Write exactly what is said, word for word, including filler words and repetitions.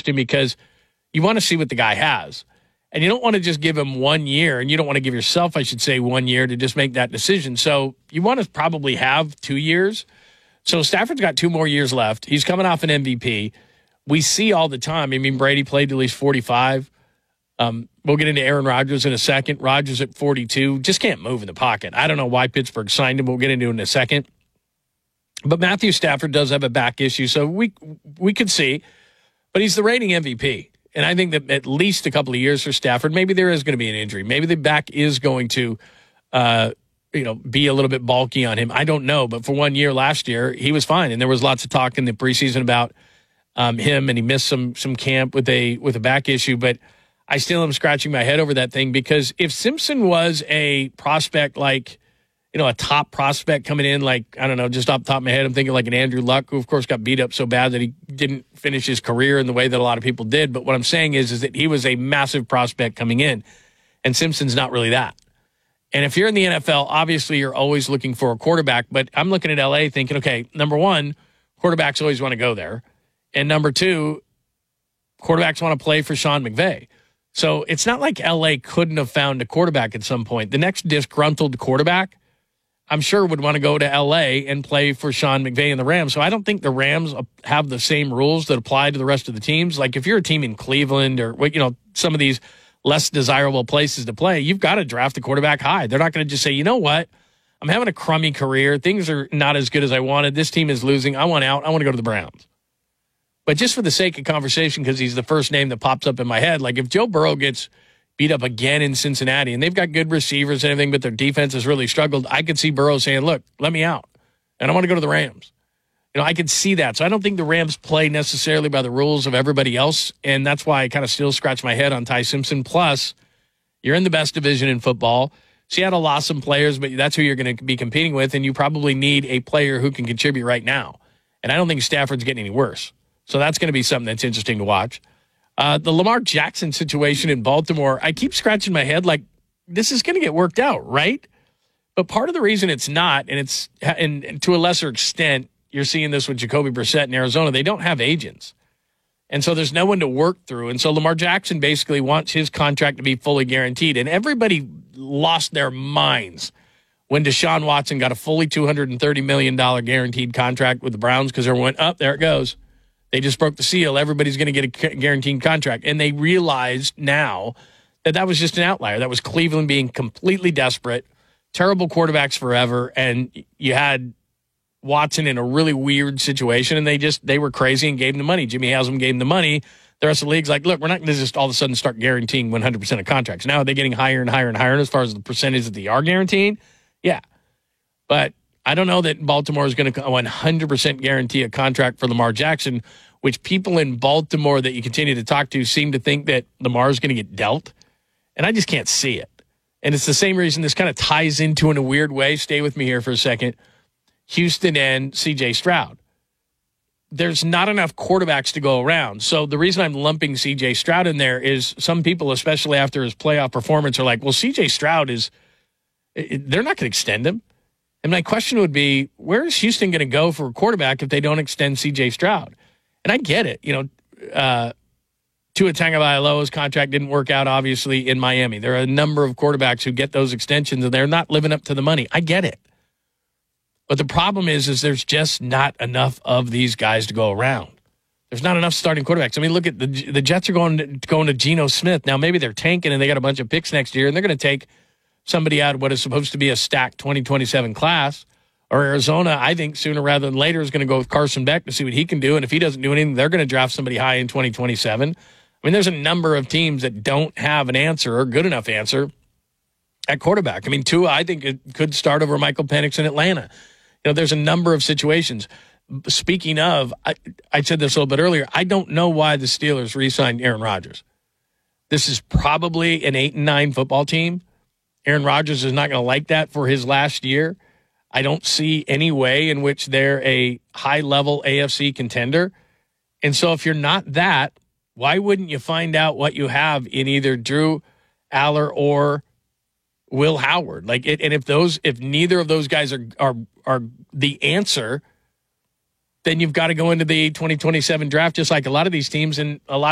interesting because you want to see what the guy has. And you don't want to just give him one year, and you don't want to give yourself, I should say, one year to just make that decision. So you want to probably have two years. So Stafford's got two more years left. He's coming off an M V P. We see all the time. I mean, Brady played till he's forty-five. Um, we'll get into Aaron Rodgers in a second. Rodgers at forty-two. Just can't move in the pocket. I don't know why Pittsburgh signed him. We'll get into it in a second. But Matthew Stafford does have a back issue, so we we could see. But he's the reigning M V P. And I think that at least a couple of years for Stafford, maybe there is going to be an injury. Maybe the back is going to, uh, you know, be a little bit bulky on him. I don't know. But for one year last year, he was fine. And there was lots of talk in the preseason about um, him, and he missed some some camp with a with a back issue. But I still am scratching my head over that thing, because if Simpson was a prospect like, you know, a top prospect coming in, like, I don't know, just off the top of my head, I'm thinking like an Andrew Luck, who, of course, got beat up so bad that he didn't finish his career in the way that a lot of people did. But what I'm saying is, is that he was a massive prospect coming in, and Simpson's not really that. And if you're in the N F L, obviously you're always looking for a quarterback. But I'm looking at L A thinking, okay, number one, quarterbacks always want to go there. And number two, quarterbacks want to play for Sean McVay. So it's not like L A couldn't have found a quarterback at some point. The next disgruntled quarterback, I'm sure, would want to go to L A and play for Sean McVay and the Rams. So I don't think the Rams have the same rules that apply to the rest of the teams. Like if you're a team in Cleveland or, you know, some of these less desirable places to play, you've got to draft a quarterback high. They're not going to just say, you know what, I'm having a crummy career. Things are not as good as I wanted. This team is losing. I want out. I want to go to the Browns. But just for the sake of conversation, because he's the first name that pops up in my head, like if Joe Burrow gets beat up again in Cincinnati, and they've got good receivers and everything, but their defense has really struggled, I could see Burrow saying, look, let me out, and I want to go to the Rams. You know, I could see that. So I don't think the Rams play necessarily by the rules of everybody else, and that's why I kind of still scratch my head on Ty Simpson. Plus, you're in the best division in football. Seattle lost some players, but that's who you're going to be competing with, and you probably need a player who can contribute right now. And I don't think Stafford's getting any worse. So that's going to be something that's interesting to watch. Uh, the Lamar Jackson situation in Baltimore, I keep scratching my head like this is going to get worked out, right? But part of the reason it's not, and it's and, and to a lesser extent, you're seeing this with Jacoby Brissett in Arizona, they don't have agents. And so there's no one to work through. And so Lamar Jackson basically wants his contract to be fully guaranteed. And everybody lost their minds when Deshaun Watson got a fully two hundred thirty million dollars guaranteed contract with the Browns, because everyone went, up, oh, there it goes. They just broke the seal. Everybody's going to get a guaranteed contract. And they realized now that that was just an outlier. That was Cleveland being completely desperate, terrible quarterbacks forever, and you had Watson in a really weird situation, and they just they were crazy and gave him the money. Jimmy Haslam gave him the money. The rest of the league's like, look, we're not going to just all of a sudden start guaranteeing one hundred percent of contracts. Now are they getting higher and higher and higher as far as the percentage that they are guaranteed? Yeah. But I don't know that Baltimore is going to one hundred percent guarantee a contract for Lamar Jackson, which people in Baltimore that you continue to talk to seem to think that Lamar is going to get dealt. And I just can't see it. And it's the same reason this kind of ties into in a weird way. Stay with me here for a second. Houston and C J Stroud. There's not enough quarterbacks to go around. So the reason I'm lumping C J Stroud in there is some people, especially after his playoff performance, are like, well, C J Stroud is, they're not going to extend him. And my question would be, where is Houston going to go for a quarterback if they don't extend C J Stroud? And I get it. You know, uh, Tua Tagovailoa's contract didn't work out, obviously, in Miami. There are a number of quarterbacks who get those extensions, and they're not living up to the money. I get it. But the problem is, is there's just not enough of these guys to go around. There's not enough starting quarterbacks. I mean, look at the the Jets are going to, going to Geno Smith. Now, maybe they're tanking, and they got a bunch of picks next year, and they're going to take somebody out of what is supposed to be a stacked twenty twenty-seven class. Or Arizona, I think sooner rather than later, is going to go with Carson Beck to see what he can do. And if he doesn't do anything, they're going to draft somebody high in twenty twenty-seven. I mean, there's a number of teams that don't have an answer or good enough answer at quarterback. I mean, Tua, I think it could start over Michael Penix in Atlanta. You know, there's a number of situations. Speaking of, I, I said this a little bit earlier, I don't know why the Steelers re-signed Aaron Rodgers. This is probably an eight and nine football team. Aaron Rodgers is not going to like that for his last year. I don't see any way in which they're a high-level A F C contender. And so if you're not that, why wouldn't you find out what you have in either Drew Aller or Will Howard? Like, it, and if those, if neither of those guys are are are the answer, then you've got to go into the twenty twenty-seven draft just like a lot of these teams, and a lot